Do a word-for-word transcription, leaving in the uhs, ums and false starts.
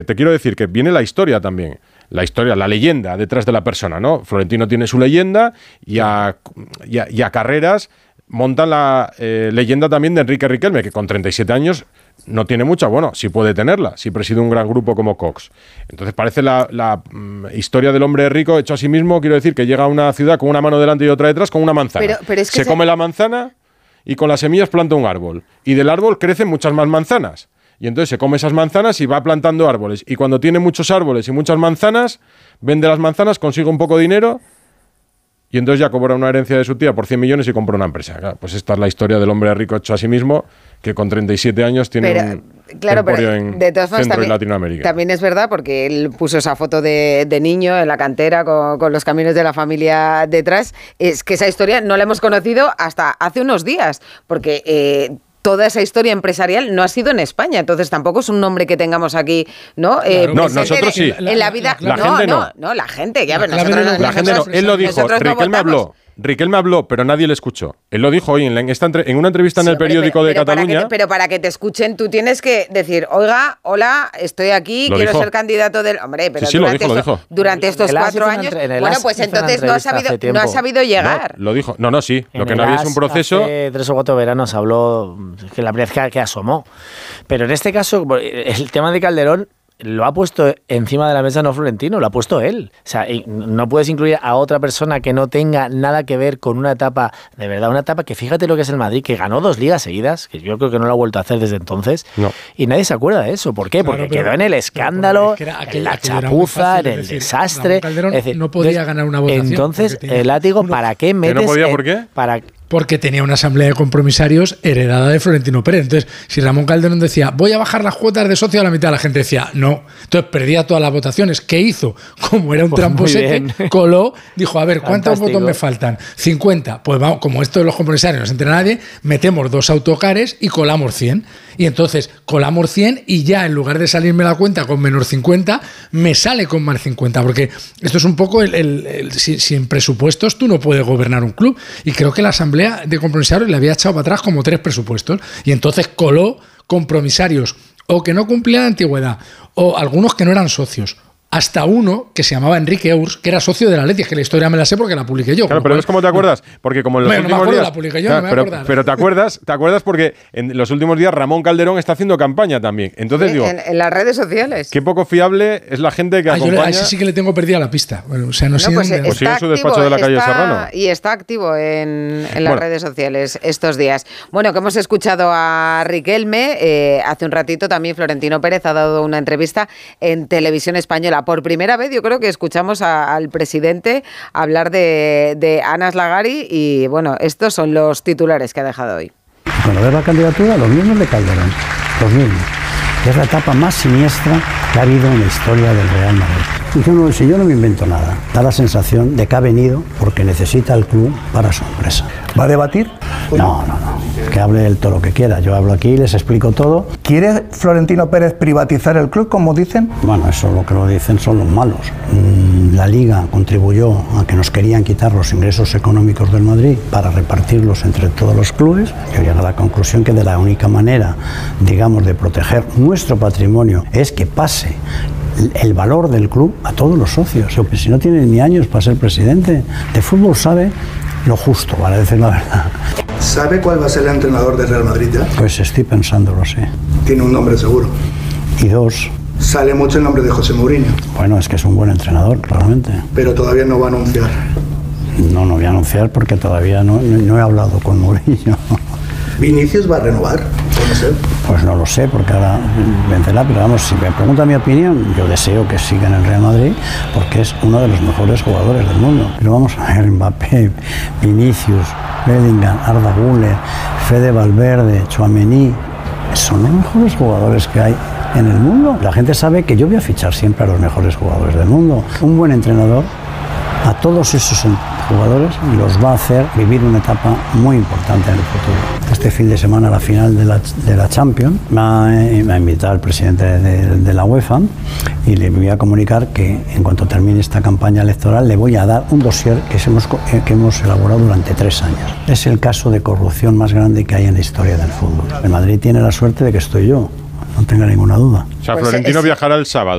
Te quiero decir que viene la historia también, la historia, la leyenda detrás de la persona, ¿no? Florentino tiene su leyenda y a, y a, y a Carreras montan la eh, leyenda también de Enrique Riquelme, que con treinta y siete años no tiene mucha, bueno, sí puede tenerla, si preside un gran grupo como Cox. Entonces parece la, la um, historia del hombre rico hecho a sí mismo, quiero decir, que llega a una ciudad con una mano delante y otra detrás con una manzana. Pero, pero es que se, se come la manzana y con las semillas planta un árbol. Y del árbol crecen muchas más manzanas. Y entonces se come esas manzanas y va plantando árboles. Y cuando tiene muchos árboles y muchas manzanas, vende las manzanas, consigue un poco de dinero y entonces ya cobra una herencia de su tía por cien millones y compra una empresa. Claro, pues esta es la historia del hombre rico hecho a sí mismo, que con treinta y siete años tiene pero, un claro, pero en de todas formas, Centro también, y Latinoamérica. También es verdad, porque él puso esa foto de, de niño en la cantera con, con los caminos de la familia detrás. Es que esa historia no la hemos conocido hasta hace unos días, porque... Eh, toda esa historia empresarial no ha sido en España, entonces tampoco es un nombre que tengamos aquí, ¿no? Claro, eh, no, nosotros sí. En la vida, la, la, la no, gente no. no, no, la gente, ya, la, pero nosotros, no, la nosotros, gente no, él lo dijo, Riquelme habló. Riquelme habló, pero nadie le escuchó. Él lo dijo hoy en, la, en, esta entre, en una entrevista sí, en el periódico pero, pero, de Cataluña. Para te, pero para que te escuchen, tú tienes que decir, oiga, hola, estoy aquí, lo quiero dijo. ser candidato del... Hombre, pero sí, sí, durante, lo dijo, esto, lo dijo. durante estos cuatro años... Entre, bueno, pues entonces no ha sabido, no ha sabido llegar. No, lo dijo. No, no, sí. En lo que no había es un proceso... Hace tres o cuatro veranos habló, que la primera vez que, que asomó. Pero en este caso, el tema de Calderón lo ha puesto encima de la mesa no Florentino, lo ha puesto él. O sea, no puedes incluir a otra persona que no tenga nada que ver con una etapa, de verdad, una etapa que fíjate lo que es el Madrid, que ganó dos ligas seguidas, que yo creo que no lo ha vuelto a hacer desde entonces, no. Y nadie se acuerda de eso. ¿Por qué? Porque claro, pero, quedó en el escándalo, es aquel, en la chapuza, en el decir, desastre. Calderón es decir, no podía ganar una votación. Entonces, el látigo, ¿para qué metes? ¿Que no podía por qué? Para porque tenía una asamblea de compromisarios heredada de Florentino Pérez. Entonces, si Ramón Calderón decía, voy a bajar las cuotas de socio a la mitad, la gente decía, no. Entonces, perdía todas las votaciones. ¿Qué hizo? Como era un pues tramposete, coló, dijo, a ver, ¿cuántos Fantástico. votos me faltan? cincuenta. Pues vamos, como esto de los compromisarios no se entera nadie, metemos dos autocares y colamos cien. Y entonces, colamos cien y ya, en lugar de salirme la cuenta con menos cincuenta, me sale con más cincuenta. Porque esto es un poco, el, el, el, sin, sin presupuestos tú no puedes gobernar un club. Y creo que la asamblea de compromisarios le había echado para atrás como tres presupuestos y entonces coló compromisarios o que no cumplían antigüedad o algunos que no eran socios. Hasta uno que se llamaba Enrique Eurs, que era socio de la Atleti, que la historia me la sé porque la publiqué yo. Claro, pero es como te acuerdas, porque como en los bueno, últimos no me acuerdo, días... la publiqué yo, claro, no me pero, acordar. pero te acuerdas, te acuerdas porque en los últimos días Ramón Calderón está haciendo campaña también. Entonces sí, digo... En, en las redes sociales. Qué poco fiable es la gente que ah, acompaña... Yo, a ese sí que le tengo perdida la pista. Bueno, o sea, no, no pues siguen, pues sigue en su despacho de la calle está, Serrano. Y está activo en, en las bueno. redes sociales estos días. Bueno, que hemos escuchado a Riquelme, eh, hace un ratito también Florentino Pérez ha dado una entrevista en Televisión Española. Por primera vez yo creo que escuchamos a, al presidente hablar de, de Anas Lagari y bueno, estos son los titulares que ha dejado hoy. Cuando ves la candidatura, los mismos de Calderón, los mismos. Es la etapa más siniestra que ha habido en la historia del Real Madrid. Y yo no, si yo no me invento nada, da la sensación de que ha venido porque necesita el club para su empresa. ¿Va a debatir? No, no, no. Que hable él todo lo que quiera. Yo hablo aquí, les explico todo. ¿Quiere Florentino Pérez privatizar el club, como dicen? Bueno, eso lo que lo dicen son los malos. La Liga contribuyó a que nos querían quitar los ingresos económicos del Madrid para repartirlos entre todos los clubes. Yo llegué a la conclusión que de la única manera, digamos, de proteger nuestro patrimonio es que pase el valor del club a todos los socios. O que si no tiene ni años para ser presidente de fútbol sabe lo justo, para decir la verdad. ¿Sabe cuál va a ser el entrenador del Real Madrid ya? Pues estoy pensándolo, sí. Tiene un nombre seguro. Y dos. Sale mucho el nombre de José Mourinho. Bueno, es que es un buen entrenador, claramente. Pero todavía no va a anunciar. No, no voy a anunciar porque todavía no, no, no he hablado con Mourinho. ¿Vinicius va a renovar? No sé. Pues no lo sé, porque ahora vencerá, pero vamos, si me pregunta mi opinión, yo deseo que siga en el Real Madrid, porque es uno de los mejores jugadores del mundo. Pero vamos a ver, Mbappé, Vinicius, Bellingham, Arda Güler, Fede Valverde, Tchouaméni, son los mejores jugadores que hay en el mundo. La gente sabe que yo voy a fichar siempre a los mejores jugadores del mundo. Un buen entrenador a todos esos jugadores los va a hacer vivir una etapa muy importante en el futuro. Este fin de semana, la final de la, de la Champions, me ha, me ha invitado el presidente de, de la UEFA y le voy a comunicar que en cuanto termine esta campaña electoral le voy a dar un dossier que hemos, que hemos elaborado durante tres años. Es el caso de corrupción más grande que hay en la historia del fútbol. El Madrid tiene la suerte de que estoy yo, no tenga ninguna duda. O sea, Florentino pues es... viajará el sábado.